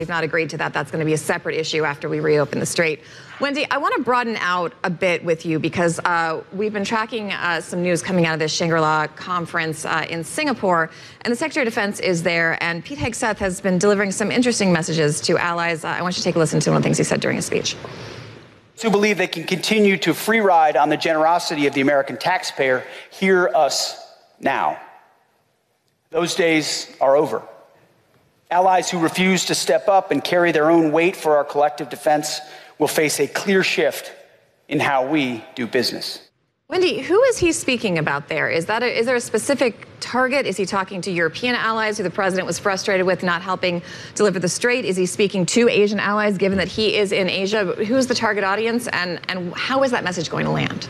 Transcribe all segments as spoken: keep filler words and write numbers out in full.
They've not agreed to that. That's going to be a separate issue after we reopen the strait. Wendy, I want to broaden out a bit with you because uh, we've been tracking uh, some news coming out of this Shangri-La conference uh, in Singapore, and the Secretary of Defense is there, and Pete Hegseth has been delivering some interesting messages to allies. Uh, I want you to take a listen to one of the things he said during his speech. Who believe they can continue to free ride on the generosity of the American taxpayer, hear us now. Those days are over. Allies who refuse to step up and carry their own weight for our collective defense will face a clear shift in how we do business. Wendy, who is he speaking about there? Is that a, is there a specific target? Is he talking to European allies who the president was frustrated with not helping deliver the strait? Is he speaking to Asian allies, given that he is in Asia? Who's the target audience, and, and how is that message going to land?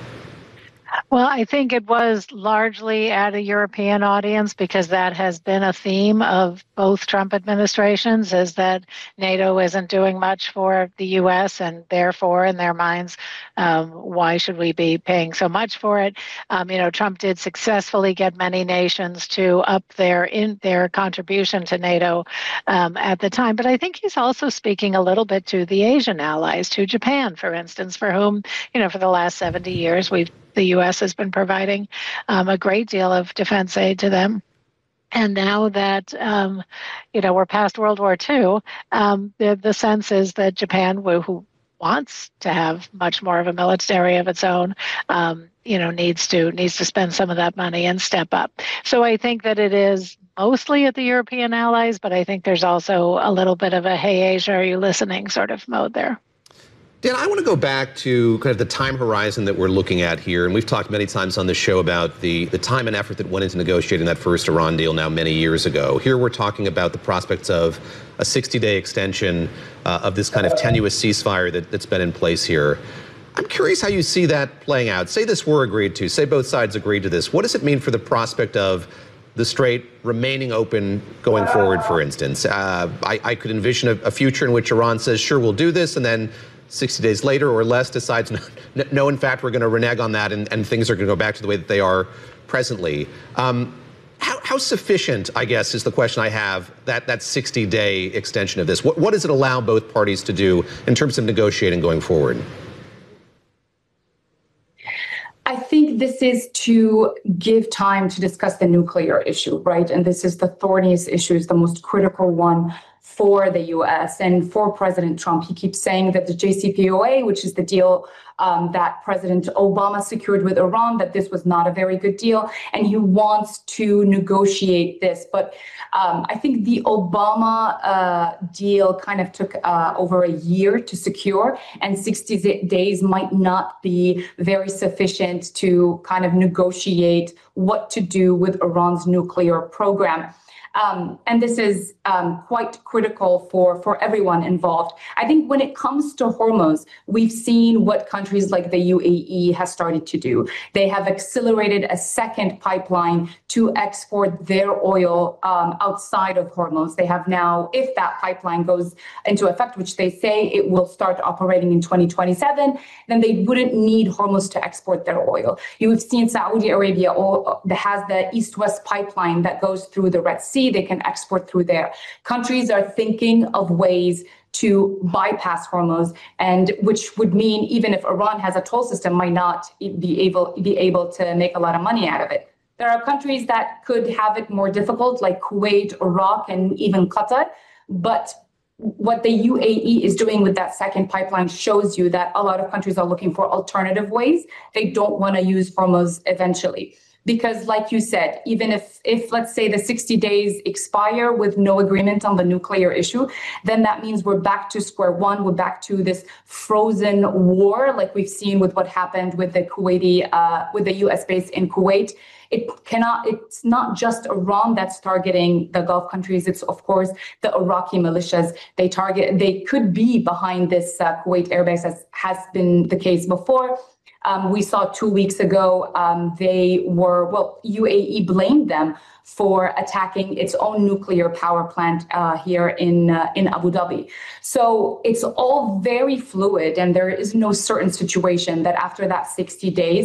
Well, I think it was largely at a European audience because that has been a theme of both Trump administrations, is that NATO isn't doing much for the U S, and therefore, in their minds, um, why should we be paying so much for it? Um, you know, Trump did successfully get many nations to up their in their contribution to NATO um, at the time. But I think he's also speaking a little bit to the Asian allies, to Japan, for instance, for whom, you know, for the last seventy years, we've the U S has been providing um, a great deal of defense aid to them. And now that, um, you know, we're past World War Two, um, the, the sense is that Japan, who wants to have much more of a military of its own, um, you know, needs to needs to spend some of that money and step up. So I think that it is mostly at the European allies, but I think there's also a little bit of a, hey, Asia, are you listening sort of mode there. Dan, I want to go back to kind of the time horizon that we're looking at here. And we've talked many times on this show about the, the time and effort that went into negotiating that first Iran deal now many years ago. Here we're talking about the prospects of a sixty-day extension uh, of this kind of tenuous ceasefire that, that's been in place here. I'm curious how you see that playing out. Say this were agreed to, say both sides agreed to this. What does it mean for the prospect of the strait remaining open going forward, for instance? Uh, I, I could envision a, a future in which Iran says, sure, we'll do this, and then sixty days later or less decides, no, no in fact, we're going to renege on that, and, and things are going to go back to the way that they are presently. Um, how, how sufficient, I guess, is the question I have, that that sixty-day extension of this? What, what does it allow both parties to do in terms of negotiating going forward? I think this is to give time to discuss the nuclear issue, right? And this is the thorniest issue, is the most critical one for the U S and for President Trump. He keeps saying that the J C P O A, which is the deal um, that President Obama secured with Iran, that this was not a very good deal, and he wants to negotiate this. But um, I think the Obama uh, deal kind of took uh, over a year to secure, and sixty days might not be very sufficient to kind of negotiate what to do with Iran's nuclear program. Um, and this is um, quite critical for, for everyone involved. I think when it comes to Hormuz, we've seen what countries like the U A E has started to do. They have accelerated a second pipeline to export their oil um, outside of Hormuz. They have now, if that pipeline goes into effect, which they say it will start operating in twenty twenty-seven, then they wouldn't need Hormuz to export their oil. You've seen Saudi Arabia that has the East-West pipeline that goes through the Red Sea. They can export through there. Countries are thinking of ways to bypass Hormuz, and which would mean even if Iran has a toll system, might not be able be able to make a lot of money out of it. There are countries that could have it more difficult, like Kuwait, Iraq, and even Qatar. But what the U A E is doing with that second pipeline shows you that a lot of countries are looking for alternative ways. They don't want to use Hormuz eventually. Because like you said, even if, if let's say the sixty days expire with no agreement on the nuclear issue, then that means we're back to square one. We're back to this frozen war, like we've seen with what happened with the Kuwaiti, uh, with the U S base in Kuwait. It cannot, it's not just Iran that's targeting the Gulf countries. It's, of course, the Iraqi militias. They target, they could be behind this uh, Kuwait airbase, as has been the case before. Um, we saw two weeks ago, um, they were, well, U A E blamed them for attacking its own nuclear power plant uh, here in uh, in Abu Dhabi. So it's all very fluid, and there is no certain situation that after that sixty days,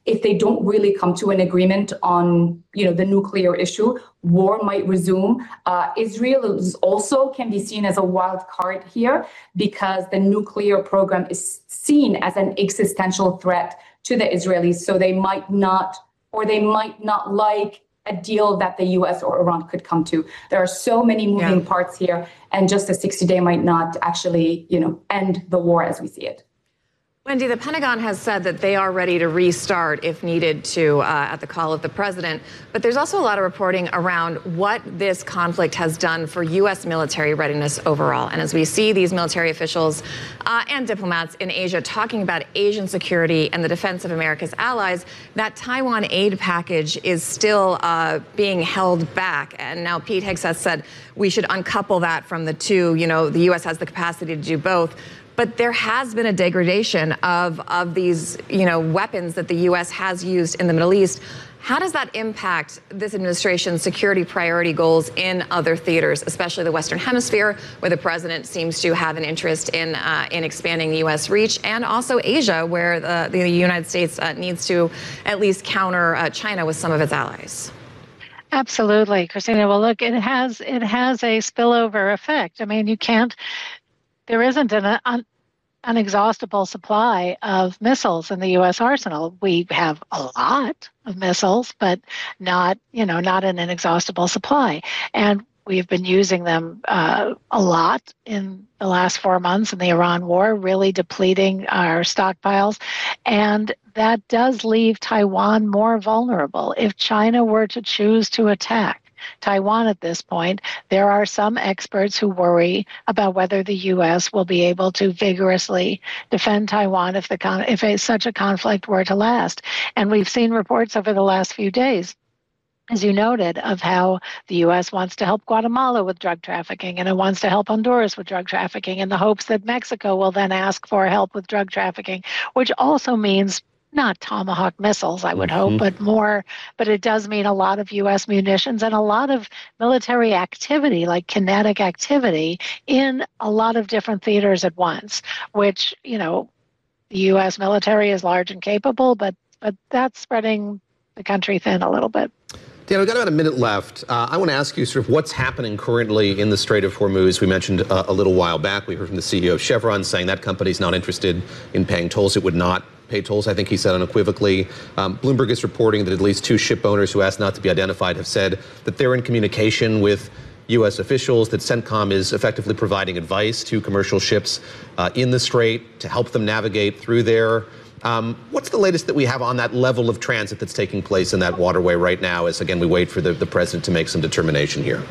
if they don't really come to an agreement on, you know, the nuclear issue, war might resume. Uh, Israel is also can be seen as a wild card here because the nuclear program is seen as an existential threat to the Israelis. So they might not, or they might not like a deal that the U S or Iran could come to. There are so many moving yeah. parts here, and just a sixty day might not actually, you know, end the war as we see it. Wendy, the Pentagon has said that they are ready to restart if needed to uh, at the call of the president. But there's also a lot of reporting around what this conflict has done for U S military readiness overall. And as we see these military officials uh, and diplomats in Asia talking about Asian security and the defense of America's allies, that Taiwan aid package is still uh, being held back. And now Pete Hegseth said we should uncouple that from the two. You know, the U S has the capacity to do both. But there has been a degradation of, of these, you know, weapons that the U S has used in the Middle East. How does that impact this administration's security priority goals in other theaters, especially the Western Hemisphere, where the president seems to have an interest in uh, in expanding the U S reach, and also Asia, where the, the United States uh, needs to at least counter uh, China with some of its allies? Absolutely, Christina. Well, look, it has it has a spillover effect. I mean, you can't. There isn't an un, unexhaustible supply of missiles in the U S arsenal. We have a lot of missiles, but not, you know, not an inexhaustible supply. And we've been using them uh, a lot in the last four months in the Iran war, really depleting our stockpiles. And that does leave Taiwan more vulnerable. If China were to choose to attack Taiwan at this point, there are some experts who worry about whether the U S will be able to vigorously defend Taiwan if the con- if a, such a conflict were to last. And we've seen reports over the last few days, as you noted, of how the U S wants to help Guatemala with drug trafficking, and it wants to help Honduras with drug trafficking in the hopes that Mexico will then ask for help with drug trafficking, which also means not Tomahawk missiles, I would mm-hmm. hope, but more, but it does mean a lot of U S munitions and a lot of military activity, like kinetic activity, in a lot of different theaters at once, which, you know, the U S military is large and capable, but but that's spreading the country thin a little bit. Dan, we've got about a minute left. Uh, I want to ask you sort of what's happening currently in the Strait of Hormuz. We mentioned uh, a little while back, we heard from the C E O of Chevron saying that company's not interested in paying tolls. It would not pay tolls, I think he said unequivocally. Um, Bloomberg is reporting that at least two ship owners who asked not to be identified have said that they're in communication with U S officials, that CENTCOM is effectively providing advice to commercial ships uh, in the Strait to help them navigate through there. Um, what's the latest that we have on that level of transit that's taking place in that waterway right now as, again, we wait for the, the president to make some determination here?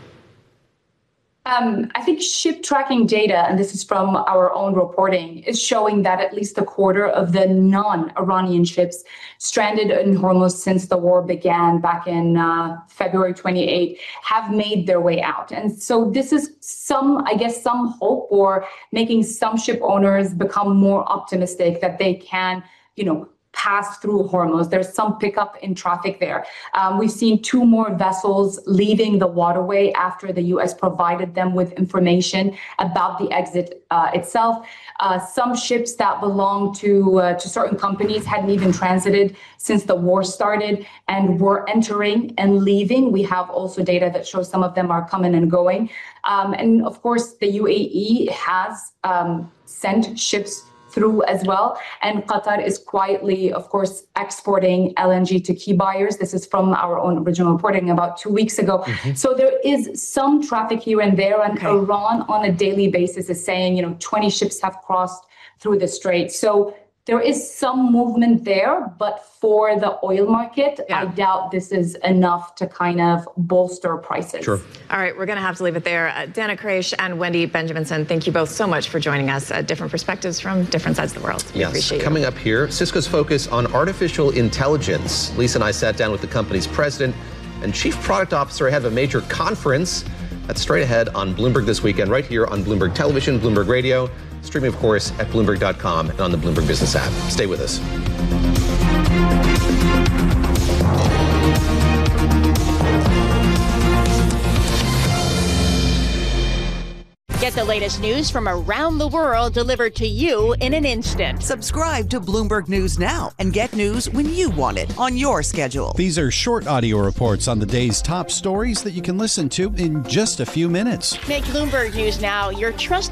Um, I think ship tracking data, and this is from our own reporting, is showing that at least a quarter of the non-Iranian ships stranded in Hormuz since the war began back in uh, February twenty-eighth have made their way out. And so this is some, I guess, some hope, or making some ship owners become more optimistic that they can, you know, pass through Hormuz. There's some pickup in traffic there. Um, we've seen two more vessels leaving the waterway after the U S provided them with information about the exit uh, itself. Uh, some ships that belong to uh, to certain companies hadn't even transited since the war started and were entering and leaving. We have also data that shows some of them are coming and going. Um, and of course, the U A E has um, sent ships through as well. And Qatar is quietly, of course, exporting L N G to key buyers. This is from our own original reporting about two weeks ago. Mm-hmm. So there is some traffic here and there. And okay. Iran on a daily basis is saying, you know, twenty ships have crossed through the strait. So there is some movement there, but for the oil market, yeah. I doubt this is enough to kind of bolster prices. Sure. All right, we're going to have to leave it there. Uh, Dana Quraish and Wendy Benjaminson, thank you both so much for joining us. Uh, different perspectives from different sides of the world. We yes. appreciate you. Coming up here, Cisco's focus on artificial intelligence. Lisa and I sat down with the company's president and chief product officer ahead of a major conference. That's straight ahead on Bloomberg This Weekend, right here on Bloomberg Television, Bloomberg Radio, streaming, of course, at Bloomberg dot com and on the Bloomberg Business app. Stay with us. Get the the latest news from around the world delivered to you in an instant. Subscribe to Bloomberg News now and get news when you want it on your schedule. These are short audio reports on the day's top stories that you can listen to in just a few minutes. Make Bloomberg News Now your trusted